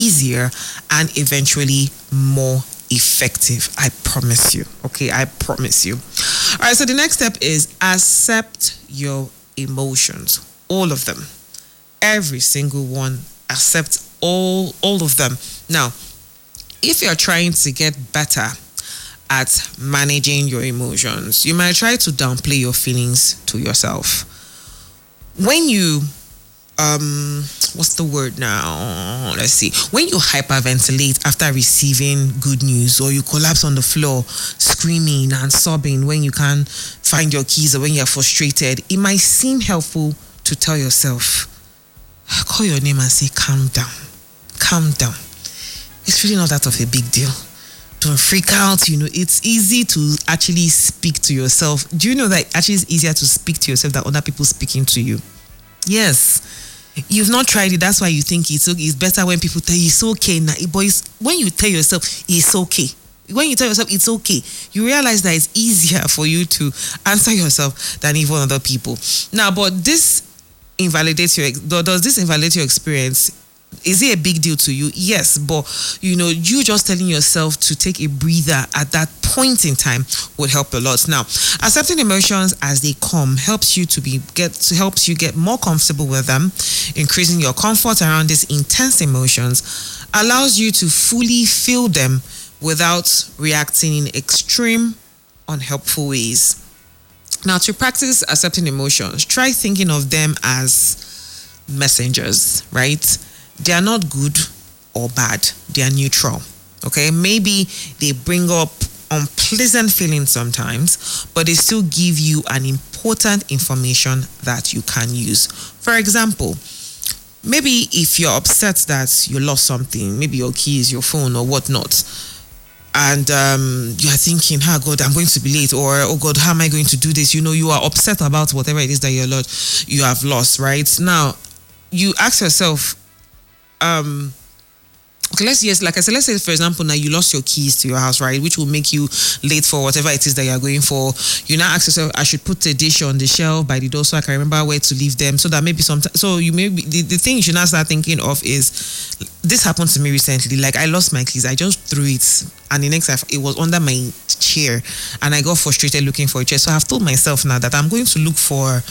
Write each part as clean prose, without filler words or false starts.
easier, and eventually more effective. I promise you. Okay, I promise you. All right, so the next step is accept your emotions. All of them. Every single one. Accept all of them. Now, if you're trying to get better at managing your emotions, you might try to downplay your feelings to yourself. When you what's the word now? Let's see. When you hyperventilate after receiving good news, or you collapse on the floor screaming and sobbing when you can't find your keys, or when you're frustrated, it might seem helpful to tell yourself, call your name and say, calm down. Calm down. It's really not that of a big deal. Don't freak out. It's easy to actually speak to yourself. Do you know that actually it's easier to speak to yourself than other people speaking to you? Yes. You've not tried it. That's why you think it's better when people tell you it's okay. Now, boys, when you tell yourself it's okay, when you tell yourself it's okay, you realize that it's easier for you to answer yourself than even other people. Now, but does this invalidate your experience? Is it a big deal to you? Yes, but you just telling yourself to take a breather at that point in time would help a lot. Now, accepting emotions as they come helps you get more comfortable with them. Increasing your comfort around these intense emotions allows you to fully feel them without reacting in extreme, unhelpful ways. Now, to practice accepting emotions, try thinking of them as messengers, right? They are not good or bad. They are neutral. Okay? Maybe they bring up unpleasant feelings sometimes, but they still give you an important information that you can use. For example, maybe if you're upset that you lost something, maybe your keys, your phone, or whatnot, and you are thinking, oh God, I'm going to be late, or oh God, how am I going to do this? You are upset about whatever it is that you have lost, right? Now, you ask yourself, okay, let's say for example, now you lost your keys to your house, right, which will make you late for whatever it is that you're going for. You now ask yourself, I should put a dish on the shelf by the door so I can remember where to leave them, so that maybe the thing you should now start thinking of is, this happened to me recently. Like, I lost my keys, I just threw it, and the next time it was under my chair, and I got frustrated looking for a chair. So I've told myself now that I'm going to look for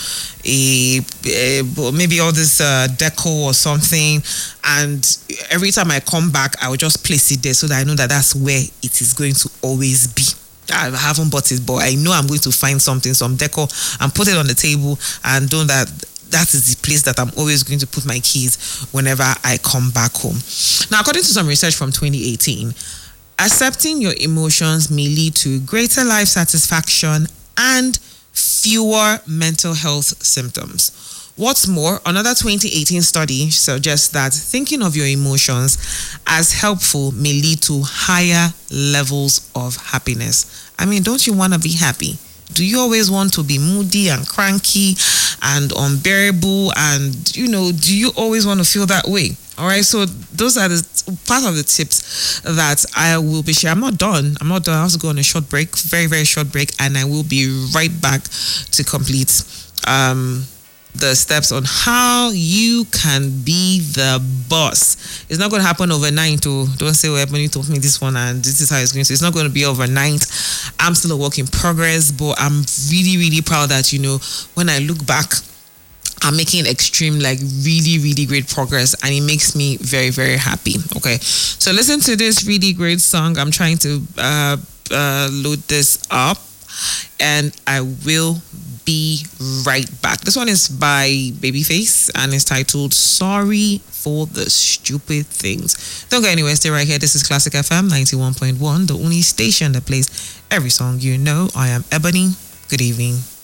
maybe all this deco or something, and every time I come back, I will just place it there so that I know that that's where it is going to always be. I haven't bought it, but I know I'm going to find some deco, and put it on the table, and know that is the place that I'm always going to put my keys whenever I come back home. Now, according to some research from 2018, accepting your emotions may lead to greater life satisfaction and fewer mental health symptoms. What's more, another 2018 study suggests that thinking of your emotions as helpful may lead to higher levels of happiness. I mean, don't you want to be happy? Do you always want to be moody and cranky and unbearable? And, do you always want to feel that way? All right, so those are the part of the tips that I will be sharing. I'm not done. I have to go on a short break, very, very short break, and I will be right back to complete the steps on how you can be the boss. It's not going to happen overnight. Don't say, well, Ebony told me this one and this is how it's going to. It's not going to be overnight. I'm still a work in progress, but I'm really, really proud that, when I look back, I'm making extreme, really, really great progress, and it makes me very, very happy. Okay, so listen to this really great song. I'm trying to load this up, and I will be right back. This one is by Babyface, and it's titled Sorry for the Stupid Things. Don't go anywhere, stay right here. This is Classic FM 91.1, the only station that plays every song you know. I am Ebony. Good evening.